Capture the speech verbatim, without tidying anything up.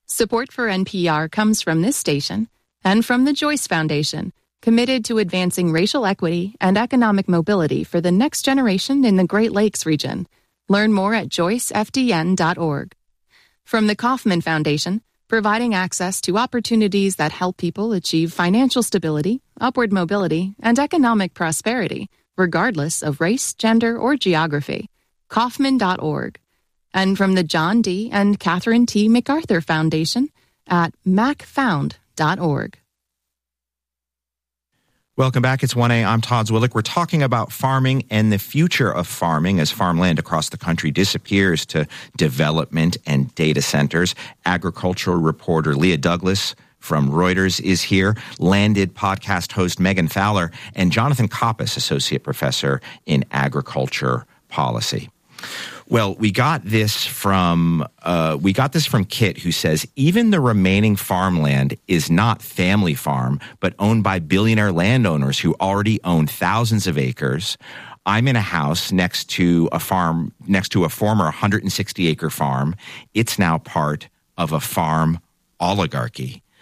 Support for N P R comes from this station and from the Joyce Foundation, committed to advancing racial equity and economic mobility for the next generation in the Great Lakes region. Learn more at joyce f d n dot org. From the Kauffman Foundation, providing access to opportunities that help people achieve financial stability, upward mobility, and economic prosperity, regardless of race, gender, or geography. Kauffman dot org. And from the John D. and Catherine T. MacArthur Foundation at mac found dot org. Welcome back. It's one A. I'm Todd Zwillich. We're talking about farming and the future of farming as farmland across the country disappears to development and data centers. Agricultural reporter Leah Douglas from Reuters is here, Landed podcast host Megan Fowler, and Jonathan Koppas, associate professor in agriculture policy. Well, we got this from uh, we got this from Kit, who says even the remaining farmland is not family farm, but owned by billionaire landowners who already own thousands of acres. I'm in a house next to a farm, next to a former one hundred sixty acre farm. It's now part of a farm oligarchy.